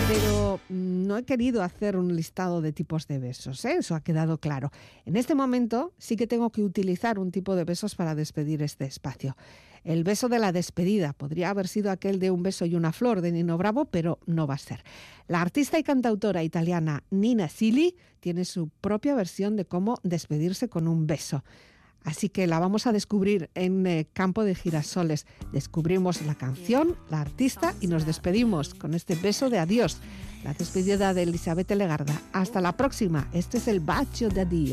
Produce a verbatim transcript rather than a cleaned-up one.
Pero no he querido hacer un listado de tipos de besos, ¿eh? Eso ha quedado claro. En este momento sí que tengo que utilizar un tipo de besos para despedir este espacio. El beso de la despedida podría haber sido aquel de Un beso y una flor de Nino Bravo, pero no va a ser. La artista y cantautora italiana Nina Sili tiene su propia versión de cómo despedirse con un beso. Así que la vamos a descubrir en eh, Campo de Girasoles. Descubrimos la canción, la artista y nos despedimos con este beso de adiós. La despedida de Elisabetta Legarda. Hasta la próxima. Este es el bacio de adiós.